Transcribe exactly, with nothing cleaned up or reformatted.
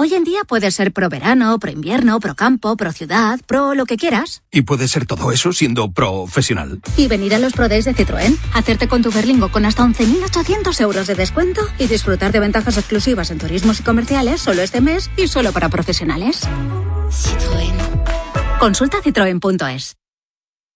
Hoy en día puedes ser pro verano, pro invierno, pro campo, pro ciudad, pro lo que quieras. ¿Y puedes ser todo eso siendo profesional? Y venir a los Pro Days de Citroën, hacerte con tu Berlingo con hasta once mil ochocientos euros de descuento y disfrutar de ventajas exclusivas en turismos y comerciales solo este mes y solo para profesionales. Citroën. Consulta citroen punto es.